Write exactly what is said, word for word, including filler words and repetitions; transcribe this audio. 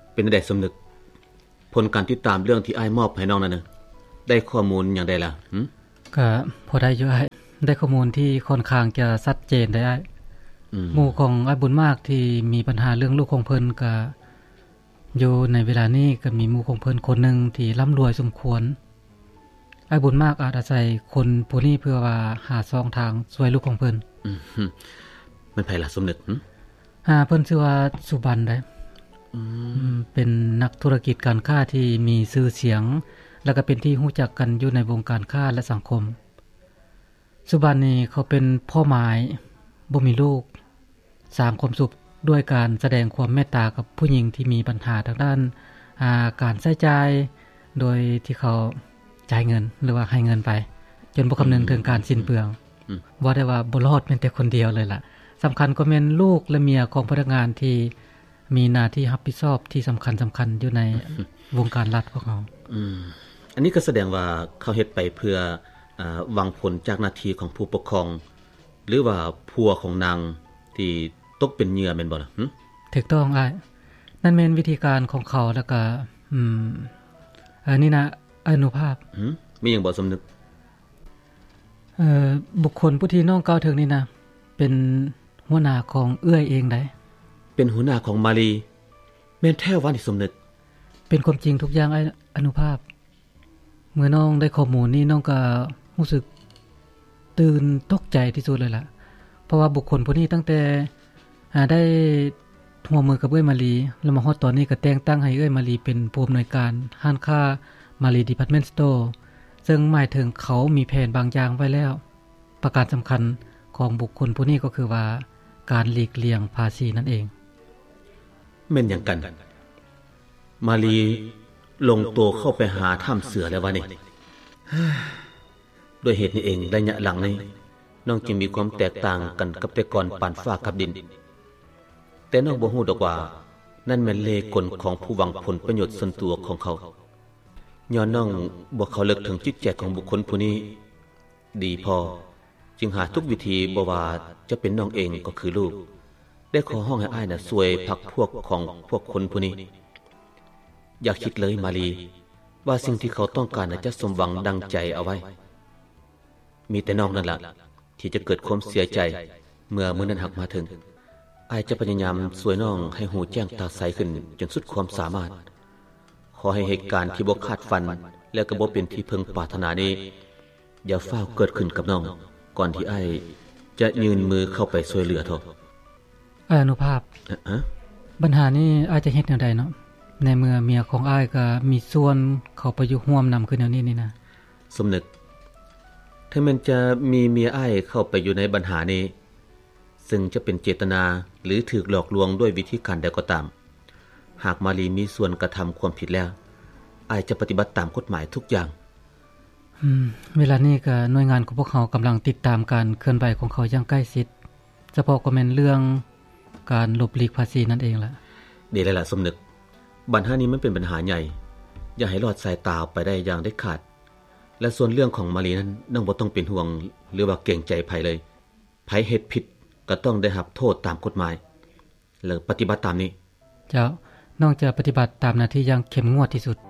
เป็นได้สำนึกผลการติดตามเรื่องที่อ้ายมอบให้น้องนั่นน่ะได้ข้อมูลอย่างใดล่ะหึก็พอได้อยู่อ้ายได้ข้อมูลที่ค่อนข้างจะชัดเจนได้อ้ายหมู่ของอ้ายบุญมากที่มีปัญหาเรื่องลูกของเพิ่นก็อยู่ในเวลานี้ก็มีหมู่ของเพิ่นคนนึงที่ร่ำรวยสมควรอ้ายบุญมากอาจอาศัยคนผู้นี้เพื่อว่าหาช่องทางช่วยลูกของเพิ่นอือมันไผล่ะสมนึกหึอ่าเพิ่นชื่อว่าสุบรรณได้อืมเป็นนักธุรกิจการค้าที่มีชื่อเสียงแล้วก็เป็นที่รู้จักกันอยู่ในวงการค้าและสังคมสุบรรณนี่เขาเป็นพ่อหมายบ่มีลูกสร้างความสุขด้วยการแสดงความเมตตากับผู้หญิงที่มีปัญหาทางด้านอ่าการใช้จ่ายโดยที่เขาจ่ายเงินหรือว่าให้เงินไปจนบ่คำนึงถึงการสิ้นเปลืองว่าได้ว่าบ่รอดแม้แต่คนเดียวเลยล่ะสำคัญก็แม่นลูกและเมียของพนักงานที่มีหน้าที่รับผิดชอบที่สำคัญสำคัญอยู่ในวงการรัฐของเขาอืมอันนี้ก็แสดงว่าเขาเฮ็ดไปเพื่ออ่าหวังผลจากหน้าที่ของผู้ปกครองหรือว่าผัวของนางที่ตกเป็นเหยื่อแม่นบ่ล่ะหึถูกต้องอ้ายนั่นแม่นวิธีการของเขาแล้วก็อืมอันนี้นะอนุภาพหึมีหยังบ่สมนึกเอ่อบุคคลผู้ที่น้องกล่าวถึงนี่นะเป็นหัวหน้าของเอื้อยเองได้เป็นหัวหน้าของมาลีแม่นแท้ว่านี่สมนึกเป็นความจริงทุกอย่างอ้ายอนุภาพเมื่อน้องได้ข้อมูลนี้น้องก็รู้สึกตื่นตกใจที่สุดเลยล่ะเพราะว่าบุคคลผู้นี้ตั้งแต่อ่าได้ร่วมมือกับเอื้อยมาลีแล้วมาฮอดตอนนี้ก็แต่งตั้งให้เอื้อยมาลีเป็นผู้อำนวยการห้านค้ามาลีดีพาร์ตเมนต์สโตร์ซึ่งหมายถึงเขามีแผนบางอย่างไว้แล้วประการสำคัญของบุคคลผู้นี้ก็คือว่าการหลีกเลี่ยงภาษีนั่นเองแม่นหยังกันมาลีลงตัวเข้าไปหาถ้ำเสือแล้ววะนี่ด้วยเหตุนี้เองระยะหลังนี้น้องจึงมีความแตกต่างกันกับแต่ก่อนปานฟ้ากับดินแต่น้องบ่ฮู้ดอกว่านั่นแม่นเลขกลของผู้หวังผลประโยชน์ส่วนตัวของเขาย้อนน้องบ่เข้าลึกถึงจิตใจของบุคคลผู้นี้ดีพอจึงหาทุกวิธีบ่ว่าจะเป็นน้องเองก็คือลูกได้ขอห้องให้อ้ายน่ะช่วยพักพวกของพวกคนผู้นี้อยากคิดเลยมาลีว่าสิ่งที่เขาต้องการน่ะจะสมหวังดังใจเอาไว้มีแต่น้องนั่นล่ะที่จะเกิดความเสียใจเมื่อมื้อนั้นหักมาถึงอ้ายจะพยายามช่วยน้องให้หูแจ้งตาใสขึ้นจนสุดความสามารถขอให้เหตุการณ์ที่บ่คาดฝันและก็บ่เป็นที่พึงปรารถนานี้อย่าฟ้าวเกิดขึ้นกับน้องก่อนที่อ้ายจะยืนมือเข้าไปช่วยเหลือเถอะอนุภาพฮะปัญหานี้อ้ายจะเฮ็ดแนวใดเนาะในเมื่อเมียของอ้ายก็มีส่วนเข้าไปอยู่ร่วมนำคือแนวนี้นี่นะสมนึกถ้ามันจะมีเมียอ้ายเข้าไปอยู่ในปัญหานี้ซึ่งจะเป็นเจตนาหรือถูกหลอกลวงด้วยวิธีการใดก็ตามหากมาลีมีส่วนกระทำความผิดแล้วอ้ายจะปฏิบัติตามกฎหมายทุกอย่างอืมเวลานี้ก็หน่วยงานของพวกเขากำลังติดตามการเคลื่อนไหวของเขาอย่างใกล้ชิดเฉพาะก็แม่นเรื่องการหลบหลีกภาษีนั่นเองล่ะดีแล้วล่ะสมนึกปัญหานี้มันเป็นปัญหาใหญ่อย่าให้รอดสายตาไปได้อย่างเด็ดขาดและส่วนเรื่องของมาลีนั้นน้องบ่ต้องเป็นห่วงหรือว่าเกรงใจไผเลยไผเฮ็ดผิดก็ต้องได้รับโทษตามกฎหมายและปฏิบัติตามนี้เจ้าน้องจะปฏิบัติตามหน้าที่อย่างเข้มงวดที่สุด